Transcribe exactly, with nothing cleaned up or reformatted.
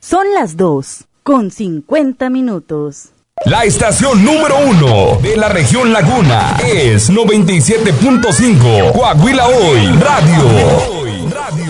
Son las dos con cincuenta minutos. La estación número uno de la región Laguna es noventa y siete punto cinco Coahuila Hoy Radio.